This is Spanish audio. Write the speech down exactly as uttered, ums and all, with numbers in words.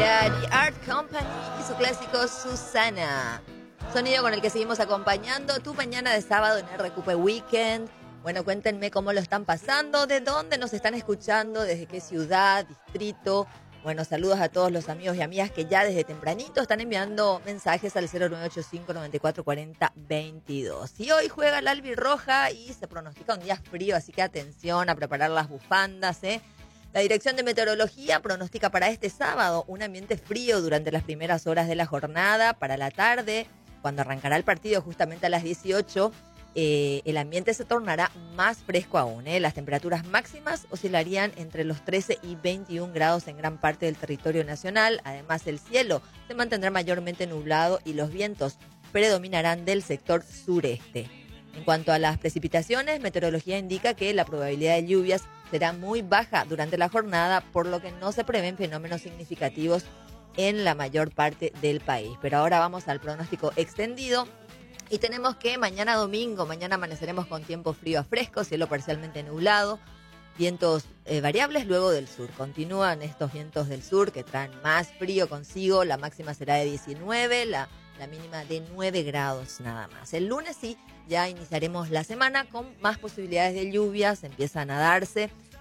Era The Art Company y su clásico Susana. Sonido con el que seguimos acompañando tu mañana de sábado en R Q P Weekend. Bueno, cuéntenme cómo lo están pasando, de dónde nos están escuchando, desde qué ciudad, distrito. Bueno, saludos a todos los amigos y amigas que ya desde tempranito están enviando mensajes al cero nueve ocho cinco, nueve cuatro cuatro cero, veintidós. Y hoy juega la albirroja y se pronostica un día frío, así que atención a preparar las bufandas, ¿eh? La Dirección de Meteorología pronostica para este sábado un ambiente frío durante las primeras horas de la jornada. Para la tarde, cuando arrancará el partido justamente a las dieciocho, eh, el ambiente se tornará más fresco aún, ¿eh? Las temperaturas máximas oscilarían entre los trece y veintiún grados en gran parte del territorio nacional. Además, el cielo se mantendrá mayormente nublado y los vientos predominarán del sector sureste. En cuanto a las precipitaciones, Meteorología indica que la probabilidad de lluvias será muy baja durante la jornada, por lo que no se prevén fenómenos significativos en la mayor parte del país. Pero ahora vamos al pronóstico extendido y tenemos que mañana domingo, mañana amaneceremos con tiempo frío a fresco, cielo parcialmente nublado, vientos eh, variables luego del sur. Continúan estos vientos del sur que traen más frío consigo, la máxima será de diecinueve, la, la mínima de nueve grados nada más. El lunes sí, ya iniciaremos la semana con más posibilidades de lluvias, empiezan a darse.